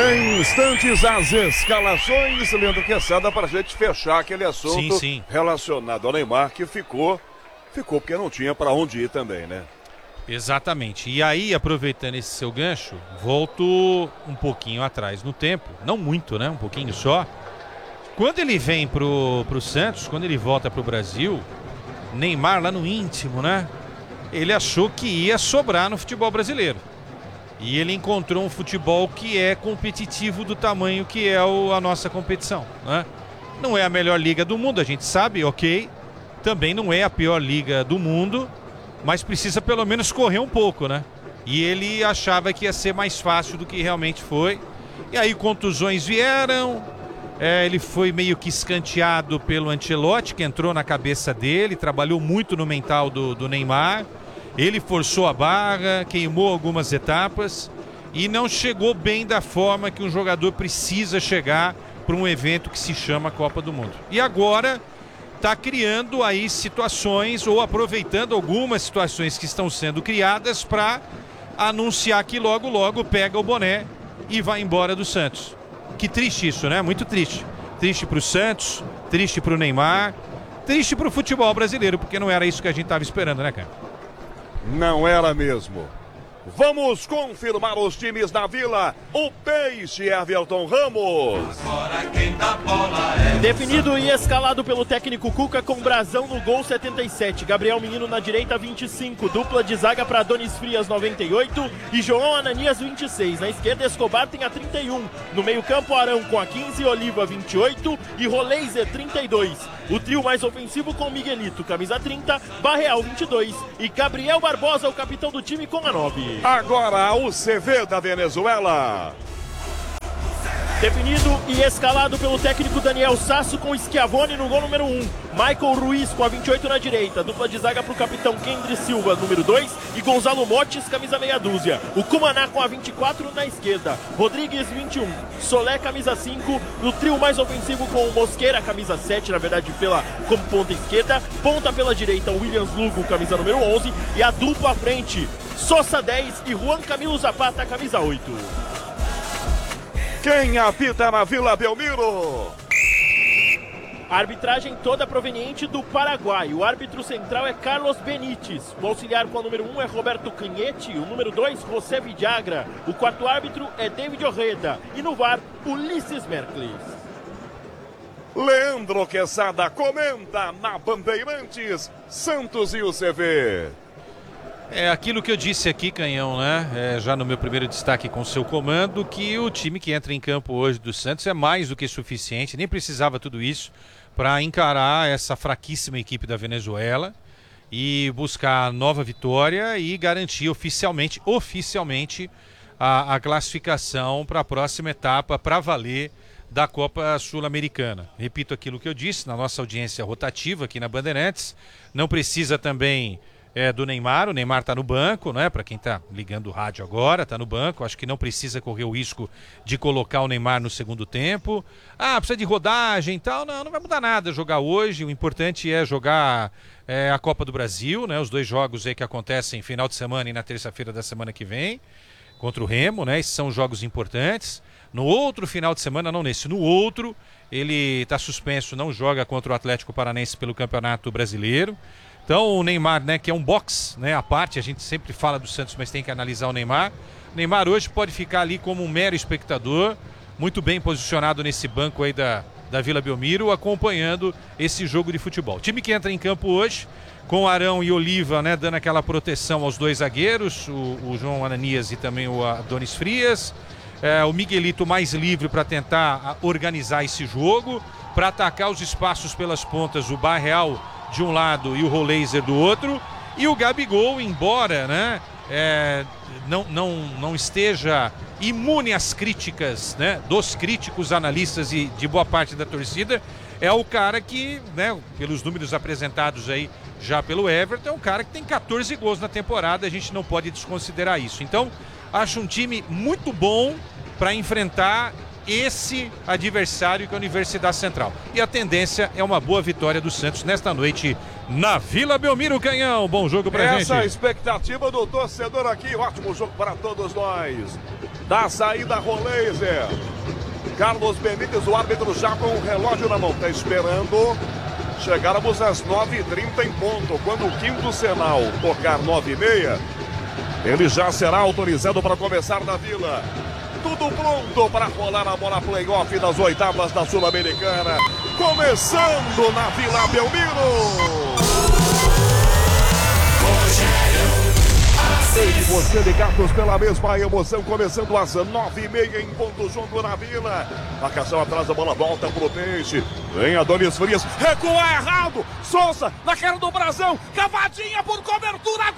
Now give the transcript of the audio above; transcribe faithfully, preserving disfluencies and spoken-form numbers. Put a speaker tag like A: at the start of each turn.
A: Em instantes, as escalações, Leandro Quesada, para a gente fechar aquele assunto
B: sim, sim.
A: relacionado ao Neymar, que ficou, ficou porque não tinha para onde ir também, né?
B: Exatamente. E aí, aproveitando esse seu gancho, volto um pouquinho atrás no tempo, não muito, né? Um pouquinho só. Quando ele vem pro, pro Santos, quando ele volta pro Brasil, Neymar lá no íntimo, né? Ele achou que ia sobrar no futebol brasileiro. E ele encontrou um futebol que é competitivo do tamanho que é o, a nossa competição, né? Não é a melhor liga do mundo, a gente sabe, ok. Também não é a pior liga do mundo, mas precisa pelo menos correr um pouco, né? E ele achava que ia ser mais fácil do que realmente foi. E aí contusões vieram, é, ele foi meio que escanteado pelo Ancelotti, que entrou na cabeça dele, trabalhou muito no mental do, do Neymar. Ele forçou a barra, queimou algumas etapas e não chegou bem da forma que um jogador precisa chegar para um evento que se chama Copa do Mundo. E agora está criando aí situações ou aproveitando algumas situações que estão sendo criadas para anunciar que logo logo pega o boné e vai embora do Santos. Que triste isso, né? Muito triste. Triste para o Santos, triste para o Neymar, triste para o futebol brasileiro, porque não era isso que a gente estava esperando, né, cara?
A: Não era mesmo. Vamos confirmar os times da Vila. O Peixe, Everton Ramos.
C: Agora quem dá bola é
D: definido e escalado pelo técnico Cuca com Brazão no gol setenta e sete, Gabriel Menino na direita vinte e cinco, dupla de zaga para Adonis Frias noventa e oito e João Ananias vinte e seis. Na esquerda Escobar tem a trinta e um. No meio-campo Arão com a quinze, Oliva vinte e oito e Roleiser trinta e dois. O trio mais ofensivo com Miguelito, camisa trinta, Barreal vinte e dois e Gabriel Barbosa, o capitão do time, com a nove.
A: Agora o C V da Venezuela.
D: Definido e escalado pelo técnico Daniel Sasso com Schiavone no gol número um. Michael Ruiz com a vinte e oito na direita. Dupla de zaga para o capitão Kendry Silva, número dois. E Gonzalo Motes, camisa meia dúzia. O Cumaná com a vinte e quatro na esquerda. Rodrigues, vinte e um. Solé, camisa cinco. No trio mais ofensivo com o Mosqueira, camisa sete, na verdade, pela, como ponta esquerda. Ponta pela direita, o Williams Lugo, camisa número onze. E a dupla à frente, Sosa dez e Juan Camilo Zapata, camisa oito.
A: Quem apita na Vila Belmiro?
D: A arbitragem toda proveniente do Paraguai. O árbitro central é Carlos Benítez. O auxiliar com a número um é Roberto Canhete. O número dois, José Villagra. O quarto árbitro é David Orreda. E no V A R, Ulisses Merklis.
A: Leandro Quesada comenta na Bandeirantes, Santos e o C V.
B: É aquilo que eu disse aqui, Canhão, né? É, já no meu primeiro destaque com o seu comando, que o time que entra em campo hoje do Santos é mais do que suficiente, nem precisava tudo isso para encarar essa fraquíssima equipe da Venezuela e buscar nova vitória e garantir oficialmente, oficialmente a, a classificação para a próxima etapa, para valer, da Copa Sul-Americana. Repito aquilo que eu disse, na nossa audiência rotativa aqui na Bandeirantes, não precisa também... É, do Neymar, o Neymar está no banco, né? Para quem está ligando o rádio agora, está no banco, acho que não precisa correr o risco de colocar o Neymar no segundo tempo. Ah, precisa de rodagem e tal, não, não vai mudar nada jogar hoje, o importante é jogar é, a Copa do Brasil, né? Os dois jogos aí que acontecem final de semana e na terça-feira da semana que vem, contra o Remo, né? Esses são jogos importantes. No outro final de semana, não nesse, no outro, ele está suspenso, não joga contra o Atlético Paranense pelo Campeonato Brasileiro. Então o Neymar, né, que é um box, né, à parte, a gente sempre fala do Santos, mas tem que analisar o Neymar. O Neymar hoje pode ficar ali como um mero espectador, muito bem posicionado nesse banco aí da, da Vila Belmiro, acompanhando esse jogo de futebol. O time que entra em campo hoje, com Arão e Oliva, né, dando aquela proteção aos dois zagueiros, o, o João Ananias e também o Adonis Frias. É, o Miguelito mais livre para tentar organizar esse jogo, para atacar os espaços pelas pontas, o Barreal de um lado e o Roleiser do outro, e o Gabigol, embora, né, é, não, não, não esteja imune às críticas, né, dos críticos, analistas e de boa parte da torcida, é o cara que, né, pelos números apresentados aí já pelo Everton, é um cara que tem catorze gols na temporada, a gente não pode desconsiderar isso. Então, acho um time muito bom para enfrentar esse adversário que é a Universidade Central. E a tendência é uma boa vitória do Santos nesta noite na Vila Belmiro. Canhão, bom jogo pra
A: Essa
B: gente.
A: Essa é a expectativa do torcedor aqui, ótimo jogo para todos nós. da saída Rolaser. Carlos Benítez, o árbitro, já com o relógio na mão, está esperando chegarmos às nove e trinta em ponto. Quando o quinto sinal tocar nove e meia, ele já será autorizado para começar na Vila. Tudo pronto para rolar a bola playoff das oitavas da Sul-Americana. Começando na Vila Belmiro. E você ligados pela mesma emoção, começando às nove e meia em ponto, jogo na Vila. Marcação atrás, a bola volta pro Peixe. Vem Adonis Frias, recua errado. Souza na cara do Brasão, cavadinha por cobertura.